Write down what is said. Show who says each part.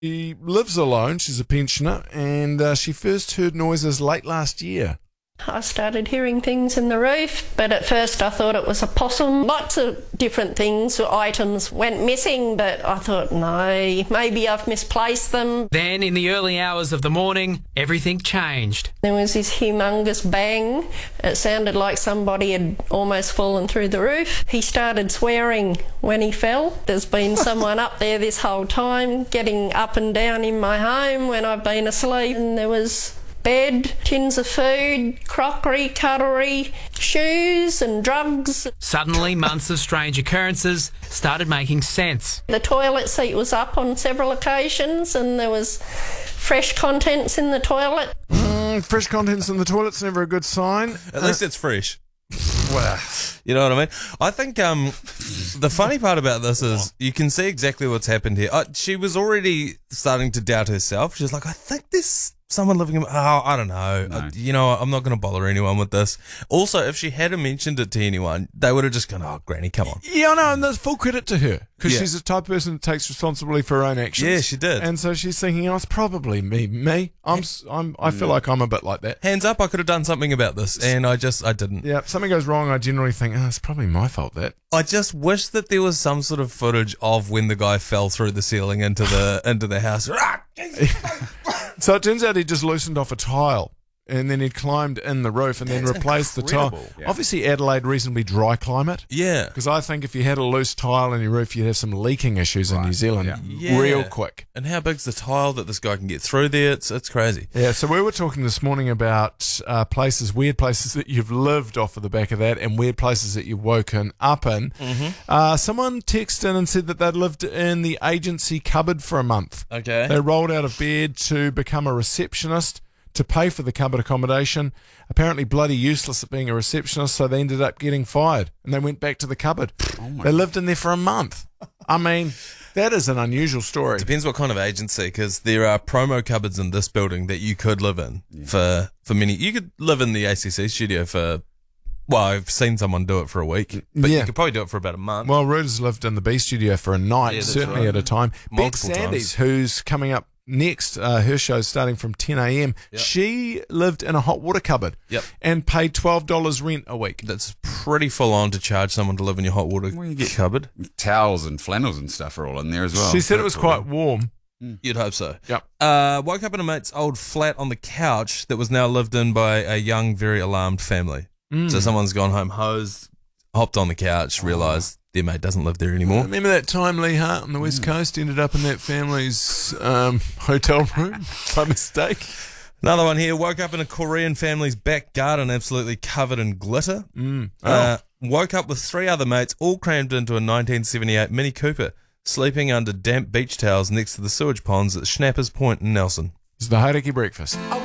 Speaker 1: She lives alone. She's a pensioner, and she first heard noises late last year.
Speaker 2: I started hearing things in the roof, but at first I thought it was a possum. Lots of different things, items went missing, but I thought, no, maybe I've misplaced them.
Speaker 3: Then, in the early hours of the morning, everything changed.
Speaker 2: There was this humongous bang. It sounded like somebody had almost fallen through the roof. He started swearing when he fell. There's been someone up there this whole time, getting up and down in my home when I've been asleep, and there was bed, tins of food, crockery, cutlery, shoes and drugs.
Speaker 3: Suddenly, months of strange occurrences started making sense.
Speaker 2: The toilet seat was up on several occasions and there was fresh contents in the toilet.
Speaker 1: Fresh contents in the toilet's never a good sign.
Speaker 4: At least it's fresh.
Speaker 1: Well,
Speaker 4: You know what I mean? I think the funny part about this is you can see exactly what's happened here. She was already starting to doubt herself. She's like, I think there's someone living in... Oh, I don't know.
Speaker 5: No.
Speaker 4: I'm not going to bother anyone with this. Also, if she hadn't mentioned it to anyone, they would have just gone, oh, Granny, come on.
Speaker 1: yeah, no, and there's full credit to her because
Speaker 4: Yeah.
Speaker 1: she's the type of person that takes responsibility for her own actions.
Speaker 4: Yeah, she did.
Speaker 1: And so she's thinking, oh, it's probably me. I feel like I'm a bit like that.
Speaker 4: Hands up, I could have done something about this, and I didn't.
Speaker 1: Yeah, if something goes wrong, I generally think, oh, it's probably my fault, that.
Speaker 4: I just wish that there was some sort of footage of when the guy fell through the ceiling into the house.
Speaker 1: So it turns out he just loosened off a tile and then he'd climbed in the roof and then
Speaker 4: That's
Speaker 1: replaced the tile.
Speaker 5: incredible. Yeah.
Speaker 1: Obviously, Adelaide, reasonably dry climate.
Speaker 4: Yeah.
Speaker 1: Because I think if you had a loose tile in your roof, you'd have some leaking issues in New Zealand
Speaker 4: Yeah.
Speaker 1: real quick.
Speaker 4: And how big's the tile that this guy can get through there? It's crazy.
Speaker 1: Yeah, so we were talking this morning about weird places that you've lived off of the back of that and weird places that you've woken up in. Someone texted in and said that they'd lived in the agency cupboard for a month.
Speaker 4: Okay.
Speaker 1: They rolled out of bed to become a receptionist to pay for the cupboard accommodation. Apparently bloody useless at being a receptionist, so they ended up getting fired and they went back to the cupboard. They lived in there for a month. I mean, that is an unusual story.
Speaker 4: Depends what kind of agency, because there are promo cupboards in this building that you could live in for many. You could live in the ACC studio for, well, I've seen someone do it for a week, but
Speaker 1: Yeah.
Speaker 4: you could probably do it for about a month.
Speaker 1: Well, Ruda's lived in the B studio for a night,
Speaker 4: Yeah, that's
Speaker 1: certainly
Speaker 4: right.
Speaker 1: at a time. Beck
Speaker 4: Multiple
Speaker 1: Sandys,
Speaker 4: times.
Speaker 1: who's coming up next, her show's starting from 10 a.m.
Speaker 4: Yep.
Speaker 1: She lived in a hot water cupboard
Speaker 4: Yep.
Speaker 1: and paid $12 rent a week.
Speaker 4: That's pretty full on to charge someone to live in your hot water
Speaker 5: Well, you get-
Speaker 4: cupboard.
Speaker 5: Towels and flannels and stuff are all in there as well.
Speaker 1: She said it was
Speaker 5: That's all.
Speaker 1: quite warm.
Speaker 4: You'd hope so.
Speaker 1: Yep.
Speaker 4: Woke up in a mate's old flat on the couch that was now lived in by a young, very alarmed family. So someone's gone home hosed, hopped on the couch, realised their mate doesn't live there anymore.
Speaker 1: Remember that time Lee Hart on the West Coast ended up in that family's hotel room by mistake?
Speaker 4: Another one here. Woke up in a Korean family's back garden absolutely covered in glitter. Woke up with 3 other mates all crammed into a 1978 Mini Cooper, sleeping under damp beach towels next to the sewage ponds at Schnappers Point in Nelson.
Speaker 1: It's the Hauraki Breakfast.